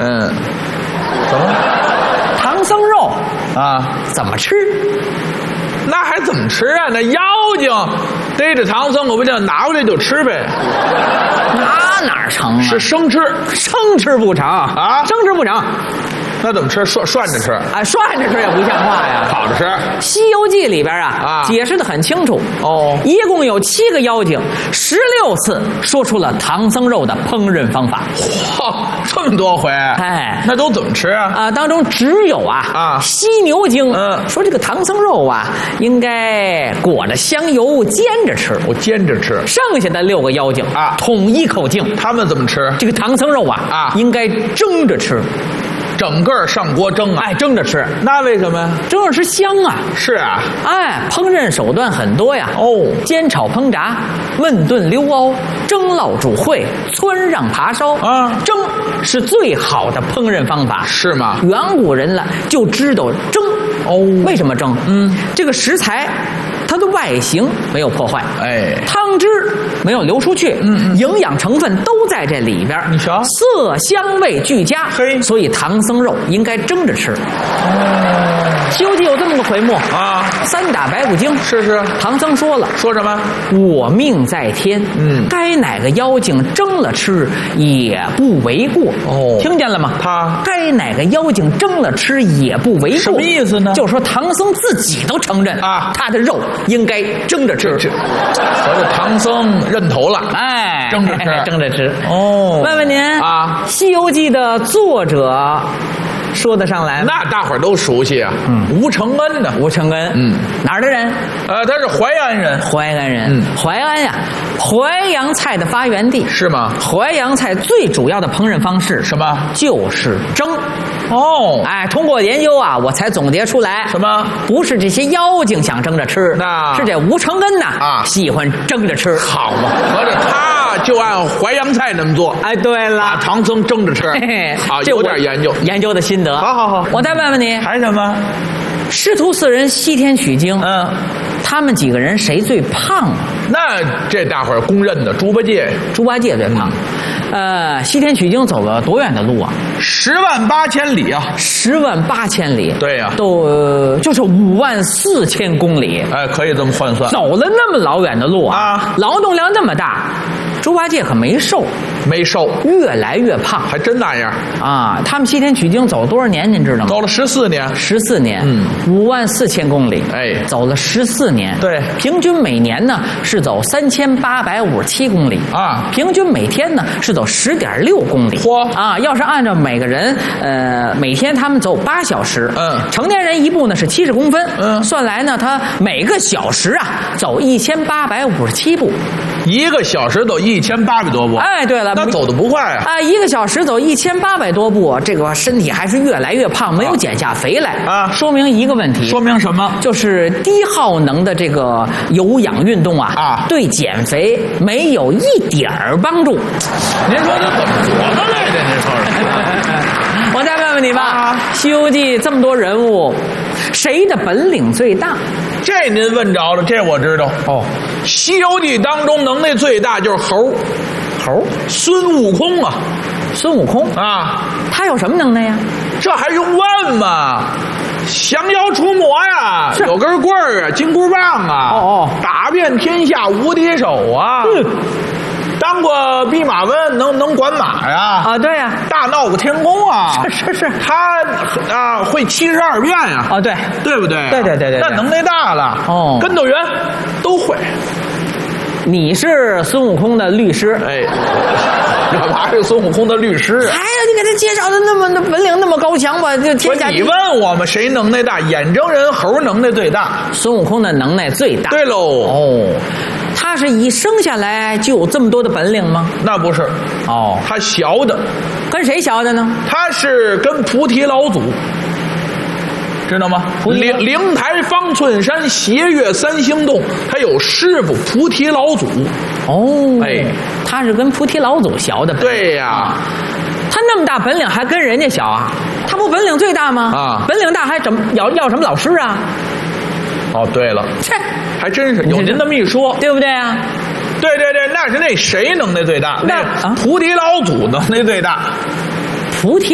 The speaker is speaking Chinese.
怎么？ 唐僧肉啊？ 怎么吃？ 那还怎么吃啊？那妖精逮着唐僧，我不就拿过来就吃呗？ 那哪成啊？ 是生吃， 生吃不成啊？ 生吃不成。 那怎么吃？涮着吃？ 啊，涮着吃也不像话呀！ 烤着吃，《 西游记》里边解释的很清楚哦， 一共有7个妖精，16次说出了唐僧肉的烹饪方法。 嚯，这么多回！ 哎， 那都怎么吃啊？ 当中只有犀牛精说这个唐僧肉应该裹着香油煎着吃。 我煎着吃。 剩下的6个妖精统一口径， 他们怎么吃？ 这个唐僧肉应该蒸着吃。 整个上锅蒸啊！ 蒸着吃， 那为什么呀？ 蒸着吃香啊！ 是啊， 烹饪手段很多呀。煎炒烹炸、焖炖溜熬、蒸烙煮烩、汆让扒烧蒸是最好的烹饪方法。 是吗？ 远古人了就知道蒸。为什么蒸？这个食材它的外形没有破坏，汤汁没有流出去，营养成分都在这里边。 你瞧， 色香味俱佳，所以唐僧肉应该蒸着吃。《西游记》有这么个回目3打白骨精。 是。 唐僧说了， 说什么？ 我命在天，该哪个妖精蒸了吃也不为过。听见了吗？该哪个妖精蒸了吃也不为过。 什么意思呢？ 就是说唐僧自己都承认他的肉应该蒸着吃。 合着唐僧认头了，蒸着吃， 蒸着吃。问问您《西游记》的作者说得上来吗？ 那大伙儿都熟悉啊。吴承恩呢？ 吴承恩，哪儿的人？ 他是淮安人。 淮安人，淮安呀，淮扬菜的发源地。 是吗？ 淮扬菜最主要的烹饪方式什么？ 就是蒸。通过研究我才总结出来。 什么？ 不是这些妖精想蒸着吃，是这吴承恩喜欢蒸着吃。 好嘛，合着他就按淮扬菜那么做。 对了， 把唐僧蒸着吃。有点研究的心得。 好， 我再问问你， 还什么？ 师徒4人西天取经，他们几个人谁最胖？ 那这大伙儿公认的猪八戒。 猪八戒最胖。西天取经走了多远的路啊 ？108000里啊 ！108000里。 对呀， 都就是54000公里。 可以这么换算。 走了那么老远的路劳动量那么大，猪八戒可没瘦，越来越胖， 还真那样他们西天取经走了多少年？您知道吗？ 走了14年。 14年，54000公里。走了14年。 对， 平均每年呢是走3857公里平均每天呢是走10.6公里。要是按照每个人每天他们走8小时，成年人一步呢是70公分，算来呢他每个小时走1857步 ，1个小时走1800多步。 对了， 那走得不快 1个小时走1800多步，这个身体还是越来越胖，没有减下肥来说明一个问题。 说明什么？ 就是低耗能的这个有氧运动对减肥没有一点帮助。 您说这怎么琢磨来的？您说我再问问你吧，《西游记》这么多人物，谁的本领最大？ 这您问着了，这我知道。《西游记》当中能耐最大就是猴孙悟空啊。 孙悟空他有什么能耐呀？ 这还用问吗？降妖除魔呀，有根棍儿金箍棒打遍天下无敌手当过弼马温，能管马呀？ 对呀， 大闹过天宫是， 他会72变呀？对不对？ 对， 那能耐大了跟斗圆都会。 你是孙悟空的律师？ 干嘛是孙悟空的律师啊？ 你给他介绍的那本领那么高强吧？就天下。 你问我们谁能耐大？眼睁人猴能耐最大。 孙悟空的能耐最大。 对喽。 他是一生下来就有这么多的本领吗？ 那不是。他学的。 跟谁学的呢？ 他是跟菩提老祖。知道吗？灵台方寸山，斜月三星洞。他有师傅菩提老祖。他是跟菩提老祖学的。 对呀， 他那么大本领还跟人家学他不本领最大吗？本领大还要什么老师啊？ 对了，还真是有您这么一说， 对不对啊？ 对，那是那谁能耐最大？那菩提老祖能耐最大。 菩提